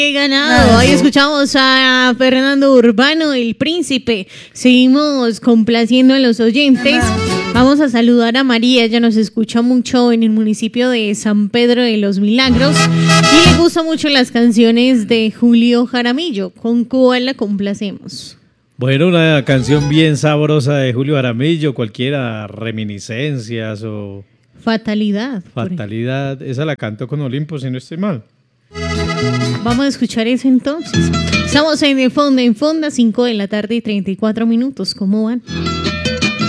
He ganado. Ahí escuchamos a Fernando Urbano, el príncipe. Seguimos complaciendo a los oyentes. Vamos a saludar a María, ella nos escucha mucho en el municipio de San Pedro de los Milagros y le gustan mucho las canciones de Julio Jaramillo. ¿Con cuál la complacemos? Bueno, una canción bien sabrosa de Julio Jaramillo, cualquiera, Reminiscencias o... Fatalidad. Fatalidad, esa la cantó con Olimpo, si no estoy mal. Vamos a escuchar eso entonces. Estamos en Fonda, 5 de la tarde y 34 minutos. ¿Cómo van?